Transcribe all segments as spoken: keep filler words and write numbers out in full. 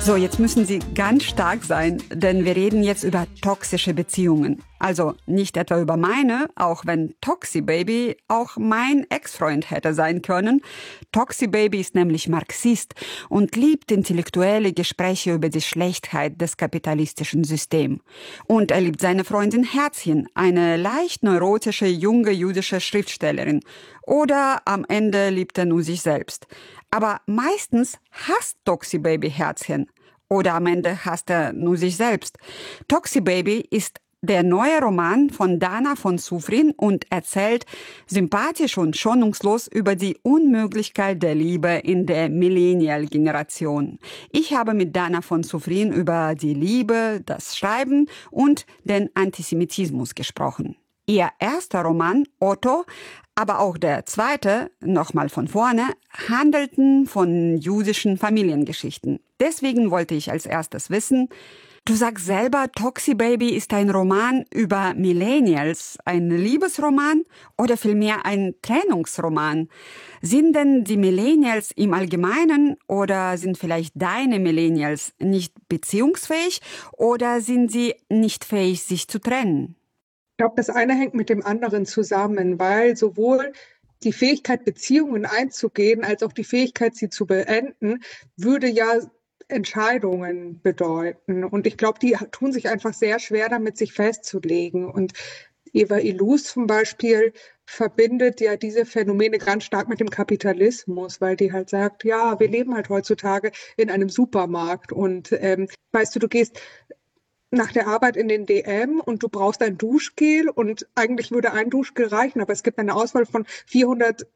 So, jetzt müssen Sie ganz stark sein, denn wir reden jetzt über toxische Beziehungen. Also nicht etwa über meine, auch wenn Toxi Baby auch mein Ex-Freund hätte sein können. Toxi Baby ist nämlich Marxist und liebt intellektuelle Gespräche über die Schlechtheit des kapitalistischen Systems. Und er liebt seine Freundin Herzchen, eine leicht neurotische junge jüdische Schriftstellerin. Oder am Ende liebt er nur sich selbst. Aber meistens hasst Toxi Baby Herzchen. Oder am Ende hasst er nur sich selbst. Toxi Baby ist der neue Roman von Dana von Sufrin und erzählt sympathisch und schonungslos über die Unmöglichkeit der Liebe in der Millennial-Generation. Ich habe mit Dana von Sufrin über die Liebe, das Schreiben und den Antisemitismus gesprochen. Ihr erster Roman, Otto, aber auch der zweite, nochmal von vorne, handelten von jüdischen Familiengeschichten. Deswegen wollte ich als erstes wissen, du sagst selber, Toxi Baby ist ein Roman über Millennials, ein Liebesroman oder vielmehr ein Trennungsroman. Sind denn die Millennials im Allgemeinen oder sind vielleicht deine Millennials nicht beziehungsfähig oder sind sie nicht fähig, sich zu trennen? Ich glaube, das eine hängt mit dem anderen zusammen, weil sowohl die Fähigkeit, Beziehungen einzugehen, als auch die Fähigkeit, sie zu beenden, würde ja Entscheidungen bedeuten. Und ich glaube, die tun sich einfach sehr schwer damit, sich festzulegen. Und Eva Illouz zum Beispiel verbindet ja diese Phänomene ganz stark mit dem Kapitalismus, weil die halt sagt, ja, wir leben halt heutzutage in einem Supermarkt und ähm, weißt du, du gehst nach der Arbeit in den D M und du brauchst ein Duschgel und eigentlich würde ein Duschgel reichen, aber es gibt eine Auswahl von vierhundertzwanzig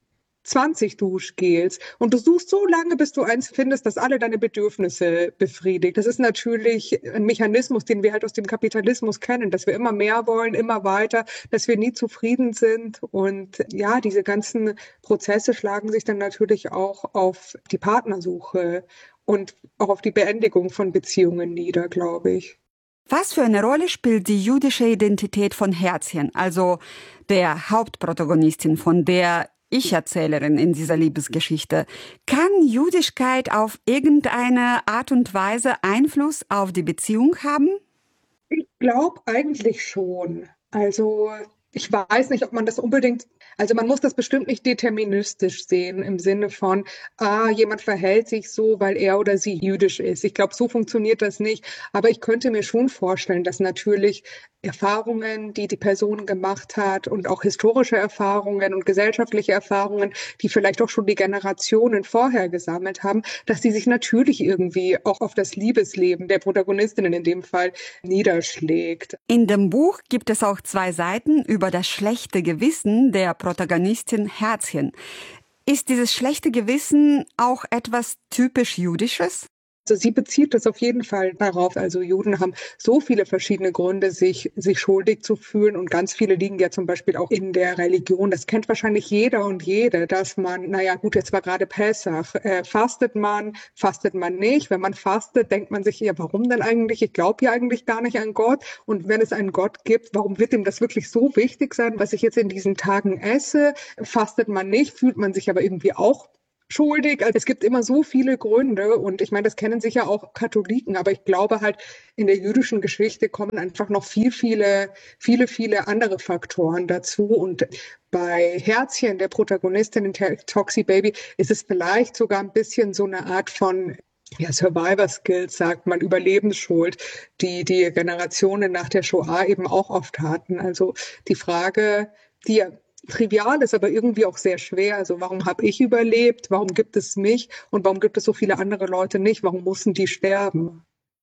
Duschgels und du suchst so lange, bis du eins findest, das alle deine Bedürfnisse befriedigt. Das ist natürlich ein Mechanismus, den wir halt aus dem Kapitalismus kennen, dass wir immer mehr wollen, immer weiter, dass wir nie zufrieden sind und ja, diese ganzen Prozesse schlagen sich dann natürlich auch auf die Partnersuche und auch auf die Beendigung von Beziehungen nieder, glaube ich. Was für eine Rolle spielt die jüdische Identität von Herzchen, also der Hauptprotagonistin, von der Ich-Erzählerin in dieser Liebesgeschichte? Kann Jüdischkeit auf irgendeine Art und Weise Einfluss auf die Beziehung haben? Ich glaube eigentlich schon. Also ich weiß nicht, ob man das unbedingt, also man muss das bestimmt nicht deterministisch sehen im Sinne von, ah, jemand verhält sich so, weil er oder sie jüdisch ist. Ich glaube, so funktioniert das nicht. Aber ich könnte mir schon vorstellen, dass natürlich Erfahrungen, die die Person gemacht hat und auch historische Erfahrungen und gesellschaftliche Erfahrungen, die vielleicht auch schon die Generationen vorher gesammelt haben, dass die sich natürlich irgendwie auch auf das Liebesleben der Protagonistinnen in dem Fall niederschlägt. In dem Buch gibt es auch zwei Seiten über das schlechte Gewissen der Protagonistin Herzchen. Ist dieses schlechte Gewissen auch etwas typisch Jüdisches? Also sie bezieht das auf jeden Fall darauf. Also Juden haben so viele verschiedene Gründe, sich, sich schuldig zu fühlen. Und ganz viele liegen ja zum Beispiel auch in der Religion. Das kennt wahrscheinlich jeder und jede, dass man, naja gut, jetzt war gerade Pessach. Äh, fastet man, fastet man nicht? Wenn man fastet, denkt man sich, ja, warum denn eigentlich? Ich glaube ja eigentlich gar nicht an Gott. Und wenn es einen Gott gibt, warum wird ihm das wirklich so wichtig sein, was ich jetzt in diesen Tagen esse? Fastet man nicht, fühlt man sich aber irgendwie auch schuldig. Also es gibt immer so viele Gründe und ich meine, das kennen sicher auch Katholiken, aber ich glaube halt, in der jüdischen Geschichte kommen einfach noch viel, viele, viele, viele andere Faktoren dazu und bei Herzchen, der Protagonistin in Toxi Baby, ist es vielleicht sogar ein bisschen so eine Art von ja, Survivor Skills, sagt man, Überlebensschuld, die die Generationen nach der Shoah eben auch oft hatten. Also die Frage, die trivial ist, aber irgendwie auch sehr schwer. Also warum habe ich überlebt? Warum gibt es mich? Und warum gibt es so viele andere Leute nicht? Warum mussten die sterben?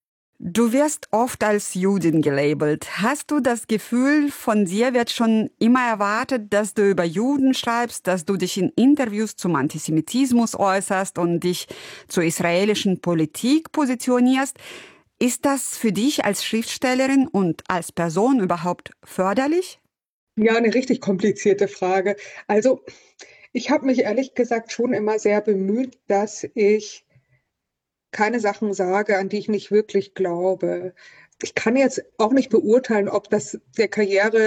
Du wirst oft als Jüdin gelabelt. Hast du das Gefühl, von dir wird schon immer erwartet, dass du über Juden schreibst, dass du dich in Interviews zum Antisemitismus äußerst und dich zur israelischen Politik positionierst? Ist das für dich als Schriftstellerin und als Person überhaupt förderlich? Ja, eine richtig komplizierte Frage. Also ich habe mich ehrlich gesagt schon immer sehr bemüht, dass ich keine Sachen sage, an die ich nicht wirklich glaube. Ich kann jetzt auch nicht beurteilen, ob das der Karriere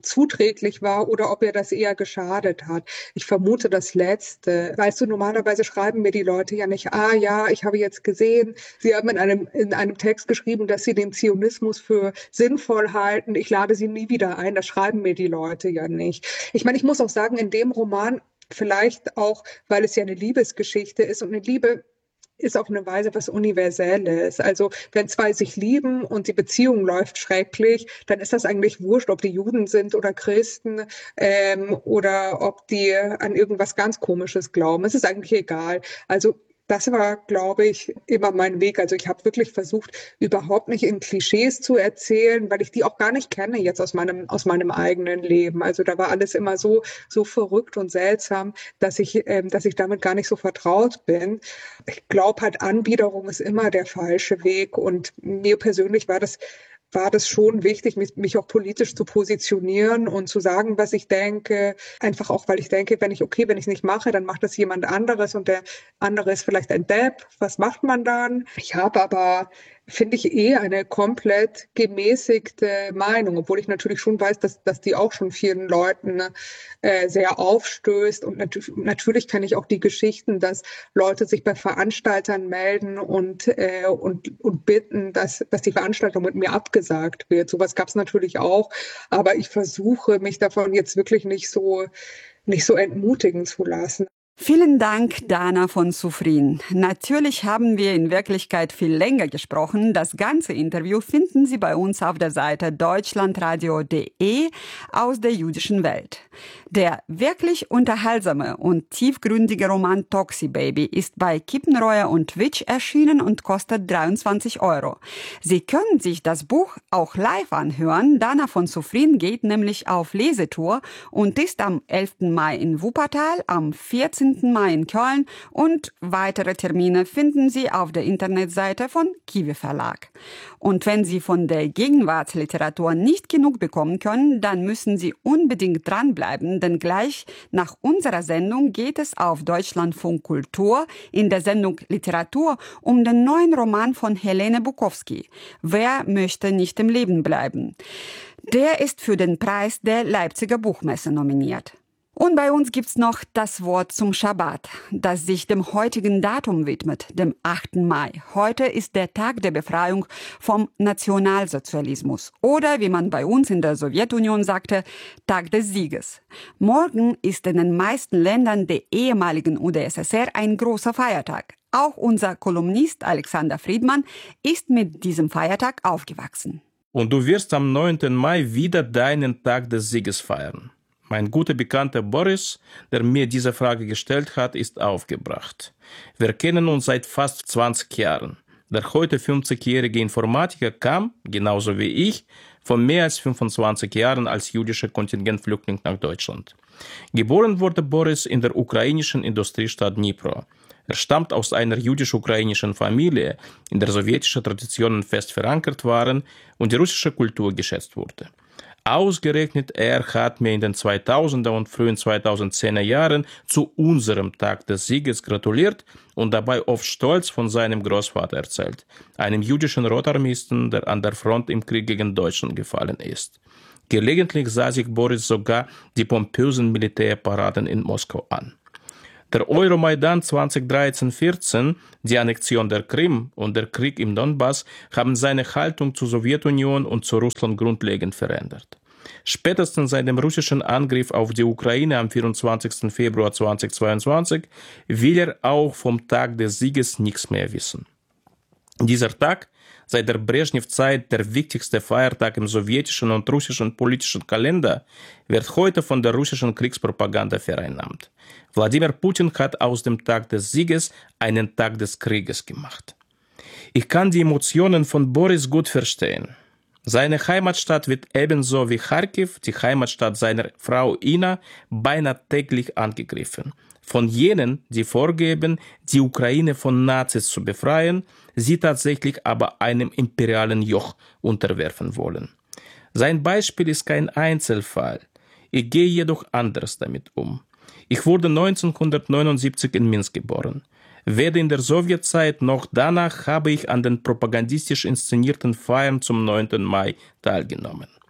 zuträglich war oder ob er das eher geschadet hat. Ich vermute das Letzte. Weißt du, normalerweise schreiben mir die Leute ja nicht, ah ja, ich habe jetzt gesehen, sie haben in einem, in einem Text geschrieben, dass sie den Zionismus für sinnvoll halten. Ich lade sie nie wieder ein. Das schreiben mir die Leute ja nicht. Ich meine, ich muss auch sagen, in dem Roman, vielleicht auch, weil es ja eine Liebesgeschichte ist und eine Liebe ist auf eine Weise was Universelles. Also wenn zwei sich lieben und die Beziehung läuft schrecklich, dann ist das eigentlich wurscht, ob die Juden sind oder Christen ähm, oder ob die an irgendwas ganz Komisches glauben. Es ist eigentlich egal. Also das war, glaube ich, immer mein Weg. Also ich habe wirklich versucht, überhaupt nicht in Klischees zu erzählen, weil ich die auch gar nicht kenne jetzt aus meinem, aus meinem eigenen Leben. Also da war alles immer so, so verrückt und seltsam, dass ich, ähm, dass ich damit gar nicht so vertraut bin. Ich glaube halt, Anbiederung ist immer der falsche Weg. Und mir persönlich war das war das schon wichtig, mich, mich auch politisch zu positionieren und zu sagen, was ich denke. Einfach auch, weil ich denke, wenn ich, okay, wenn ich es nicht mache, dann macht das jemand anderes und der andere ist vielleicht ein Depp. Was macht man dann? Ich habe aber, finde ich, eh eine komplett gemäßigte Meinung, obwohl ich natürlich schon weiß, dass, dass die auch schon vielen Leuten äh, sehr aufstößt. Und nat- natürlich kenne ich auch die Geschichten, dass Leute sich bei Veranstaltern melden und, äh, und, und bitten, dass, dass die Veranstaltung mit mir abgesagt wird. Sowas gab es natürlich auch. Aber ich versuche, mich davon jetzt wirklich nicht so, nicht so entmutigen zu lassen. Vielen Dank, Dana von Soufrine. Natürlich haben wir in Wirklichkeit viel länger gesprochen. Das ganze Interview finden Sie bei uns auf der Seite deutschlandradio punkt de aus der jüdischen Welt. Der wirklich unterhaltsame und tiefgründige Roman Toxi Baby ist bei Kippenreuer und Witsch erschienen und kostet dreiundzwanzig Euro. Sie können sich das Buch auch live anhören. Dana von Soufrine geht nämlich auf Lesetour und ist am elften Mai in Wuppertal, am vierzehnten Mai in Köln und weitere Termine finden Sie auf der Internetseite von Kiwi Verlag. Und wenn Sie von der Gegenwartsliteratur nicht genug bekommen können, dann müssen Sie unbedingt dranbleiben, denn gleich nach unserer Sendung geht es auf Deutschlandfunk Kultur in der Sendung Literatur um den neuen Roman von Helene Bukowski. Wer möchte nicht im Leben bleiben? Der ist für den Preis der Leipziger Buchmesse nominiert. Und bei uns gibt's noch das Wort zum Schabbat, das sich dem heutigen Datum widmet, dem achten Mai. Heute ist der Tag der Befreiung vom Nationalsozialismus oder, wie man bei uns in der Sowjetunion sagte, Tag des Sieges. Morgen ist in den meisten Ländern der ehemaligen U d S S R ein großer Feiertag. Auch unser Kolumnist Alexander Friedmann ist mit diesem Feiertag aufgewachsen. Und du wirst am neunten Mai wieder deinen Tag des Sieges feiern. Mein guter Bekannter Boris, der mir diese Frage gestellt hat, ist aufgebracht. Wir kennen uns seit fast zwanzig Jahren. Der heute fünfzigjährige Informatiker kam, genauso wie ich, vor mehr als fünfundzwanzig Jahren als jüdischer Kontingentflüchtling nach Deutschland. Geboren wurde Boris in der ukrainischen Industriestadt Dnipro. Er stammt aus einer jüdisch-ukrainischen Familie, in der sowjetische Traditionen fest verankert waren und die russische Kultur geschätzt wurde. Ausgerechnet er hat mir in den zweitausender und frühen zweitausendzehner Jahren zu unserem Tag des Sieges gratuliert und dabei oft stolz von seinem Großvater erzählt, einem jüdischen Rotarmisten, der an der Front im Krieg gegen Deutschland gefallen ist. Gelegentlich sah sich Boris sogar die pompösen Militärparaden in Moskau an. Der Euromaidan zweitausenddreizehn vierzehn, die Annexion der Krim und der Krieg im Donbass haben seine Haltung zur Sowjetunion und zu Russland grundlegend verändert. Spätestens seit dem russischen Angriff auf die Ukraine am vierundzwanzigsten Februar zweitausendzweiundzwanzig will er auch vom Tag des Sieges nichts mehr wissen. Dieser Tag, seit der Brezhnev-Zeit der wichtigste Feiertag im sowjetischen und russischen politischen Kalender, wird heute von der russischen Kriegspropaganda vereinnahmt. Wladimir Putin hat aus dem Tag des Sieges einen Tag des Krieges gemacht. Ich kann die Emotionen von Boris gut verstehen. Seine Heimatstadt wird ebenso wie Charkiw, die Heimatstadt seiner Frau Ina, beinahe täglich angegriffen. Von jenen, die vorgeben, die Ukraine von Nazis zu befreien, sie tatsächlich aber einem imperialen Joch unterwerfen wollen. Sein Beispiel ist kein Einzelfall. Ich gehe jedoch anders damit um. Ich wurde neunzehnhundertneunundsiebzig in Minsk geboren. Weder in der Sowjetzeit noch danach habe ich an den propagandistisch inszenierten Feiern zum neunten Mai teilgenommen.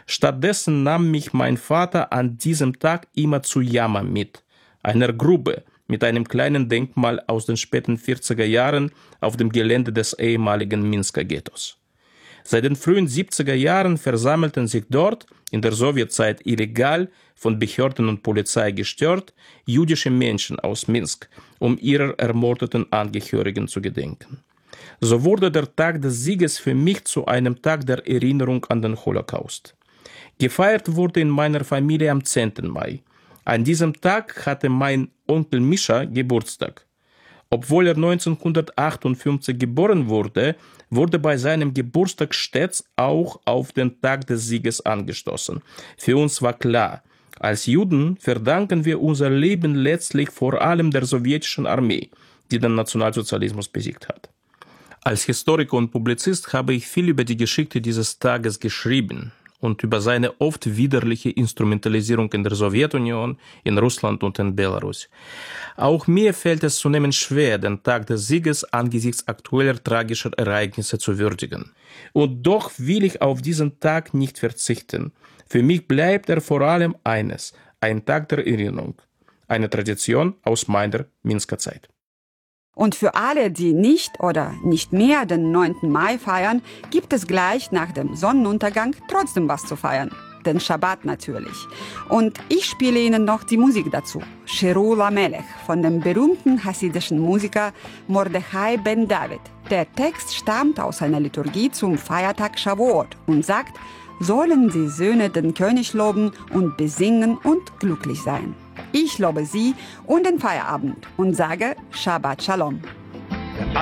Stattdessen nahm mich mein Vater an diesem Tag immer zu Yama mit, einer Grube mit einem kleinen Denkmal aus den späten vierziger Jahren auf dem Gelände des ehemaligen Minsker Ghettos. Seit den frühen siebziger Jahren versammelten sich dort, in der Sowjetzeit illegal, von Behörden und Polizei gestört, jüdische Menschen aus Minsk, um ihrer ermordeten Angehörigen zu gedenken. So wurde der Tag des Sieges für mich zu einem Tag der Erinnerung an den Holocaust. Gefeiert wurde in meiner Familie am zehnten Mai. An diesem Tag hatte mein Onkel Mischa Geburtstag. Obwohl er neunzehnhundertachtundfünfzig geboren wurde, wurde bei seinem Geburtstag stets auch auf den Tag des Sieges angestoßen. Für uns war klar, als Juden verdanken wir unser Leben letztlich vor allem der sowjetischen Armee, die den Nationalsozialismus besiegt hat. Als Historiker und Publizist habe ich viel über die Geschichte dieses Tages geschrieben und über seine oft widerliche Instrumentalisierung in der Sowjetunion, in Russland und in Belarus. Auch mir fällt es zunehmend schwer, den Tag des Sieges angesichts aktueller tragischer Ereignisse zu würdigen. Und doch will ich auf diesen Tag nicht verzichten. Für mich bleibt er vor allem eines, ein Tag der Erinnerung, eine Tradition aus meiner Minsker Zeit. Und für alle, die nicht oder nicht mehr den neunten Mai feiern, gibt es gleich nach dem Sonnenuntergang trotzdem was zu feiern. Den Schabbat natürlich. Und ich spiele Ihnen noch die Musik dazu. Shiru LaMelech von dem berühmten hasidischen Musiker Mordechai ben David. Der Text stammt aus einer Liturgie zum Feiertag Shavuot und sagt, sollen die Söhne den König loben und besingen und glücklich sein. Ich lobe Sie und den Feierabend und sage Shabbat Shalom.